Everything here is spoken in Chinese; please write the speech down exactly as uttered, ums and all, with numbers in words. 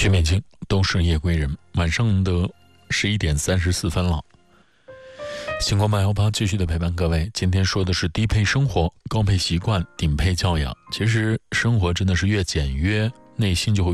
许美静，都是夜归人。晚上的十一点三十四分了。星光八幺八继续的陪伴各位。今天说的是低配生活、高配习惯、顶配教养。其实生活真的是越简约，内心就会